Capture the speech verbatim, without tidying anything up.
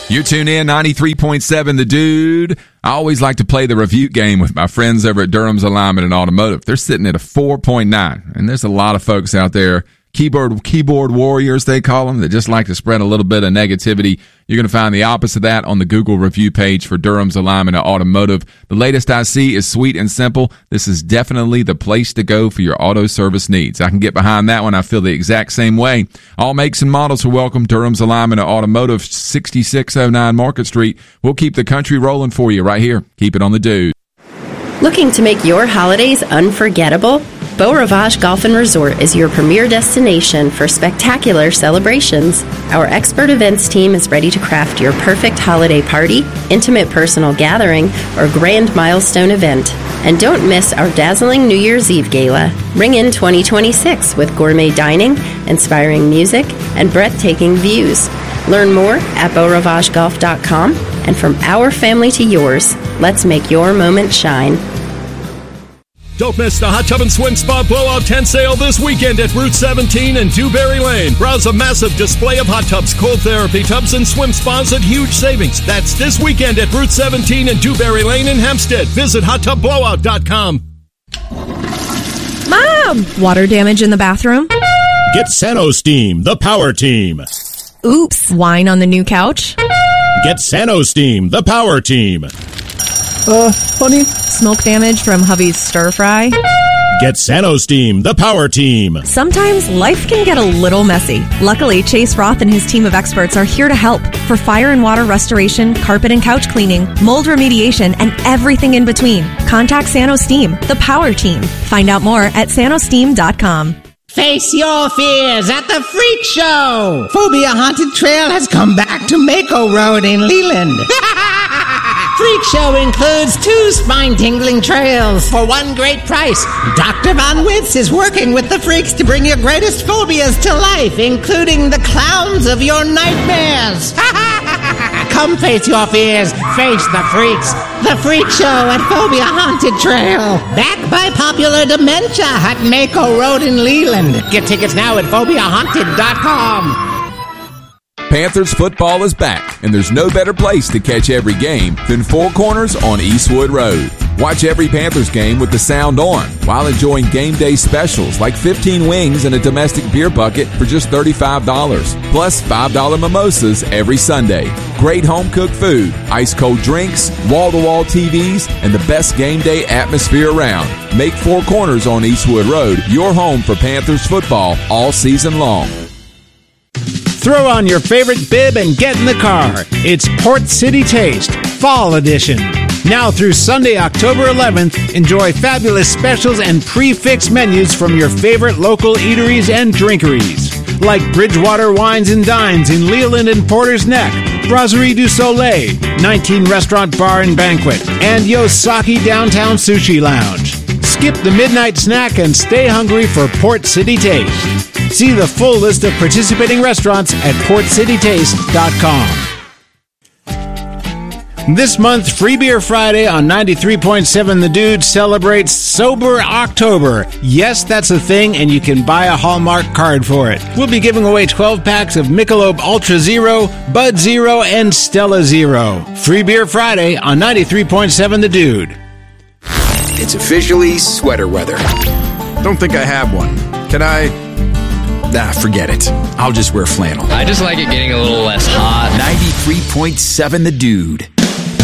You tune in, ninety-three point seven The Dude. I always like to play the review game with my friends over at Durham's Alignment and Automotive. They're sitting at a four point nine, and there's a lot of folks out there, keyboard keyboard warriors they call them, that just like to spread a little bit of negativity. You're going to find the opposite of that on the Google review page for Durham's Alignment and Automotive. The latest I see is sweet and simple. This is definitely the place to go for your auto service needs. I can get behind that one. I feel the exact same way. All makes and models are welcome. Durham's Alignment and Automotive, sixty-six oh nine Market Street. We'll keep the country rolling for you right here. Keep it on the Dude. Looking to make your holidays unforgettable? Beau Rivage Golf and Resort is your premier destination for spectacular celebrations. Our expert events team is ready to craft your perfect holiday party, intimate personal gathering, or grand milestone event. And don't miss our dazzling New Year's Eve gala. Ring in twenty twenty-six with gourmet dining, inspiring music, and breathtaking views. Learn more at beau rivage golf dot com. And from our family to yours, let's make your moment shine. Don't miss the Hot Tub and Swim Spa Blowout Tent Sale this weekend at Route seventeen and Dewberry Lane. Browse a massive display of hot tubs, cold therapy tubs, and swim spas at huge savings. That's this weekend at Route seventeen and Dewberry Lane in Hempstead. Visit hot tub blowout dot com. Mom! Water damage in the bathroom? Get SanoSteam, the power team. Oops, wine on the new couch? Get SanoSteam, the power team. Uh, honey? Smoke damage from hubby's stir fry? Get SanoSteam, the power team. Sometimes life can get a little messy. Luckily, Chase Roth and his team of experts are here to help for fire and water restoration, carpet and couch cleaning, mold remediation, and everything in between. Contact SanoSteam, the power team. Find out more at Sanosteam dot com. Face your fears at the Freak Show! Phobia Haunted Trail has come back to Mako Road in Leland. Freak Show includes two spine-tingling trails for one great price. Doctor Von Witz is working with the freaks to bring your greatest phobias to life, including the clowns of your nightmares. Come face your fears, face the freaks. The Freak Show at Phobia Haunted Trail. Backed by popular dementia at Mako Road in Leland. Get tickets now at phobia haunted dot com. Panthers football is back, and there's no better place to catch every game than Four Corners on Eastwood Road. Watch every Panthers game with the sound on while enjoying game day specials like fifteen wings and a domestic beer bucket for just thirty-five dollars, plus five dollar mimosas every Sunday. Great home-cooked food, ice-cold drinks, wall-to-wall T Vs, and the best game day atmosphere around. Make Four Corners on Eastwood Road your home for Panthers football all season long. Throw on your favorite bib and get in the car. It's Port City Taste, Fall Edition. Now through Sunday, October eleventh, enjoy fabulous specials and pre-fixed menus from your favorite local eateries and drinkeries. Like Bridgewater Wines and Dines in Leland and Porter's Neck, Brasserie du Soleil, nineteen Restaurant Bar and Banquet, and Yosaki Downtown Sushi Lounge. Skip the midnight snack and stay hungry for Port City Taste. See the full list of participating restaurants at port city taste dot com. This month, Free Beer Friday on ninety-three point seven The Dude celebrates Sober October. Yes, that's a thing, and you can buy a Hallmark card for it. We'll be giving away twelve packs of Michelob Ultra Zero, Bud Zero, and Stella Zero. Free Beer Friday on ninety-three point seven The Dude. It's officially sweater weather. Don't think I have one. Can I... Nah, forget it. I'll just wear flannel. I just like it getting a little less hot. ninety-three point seven The Dude.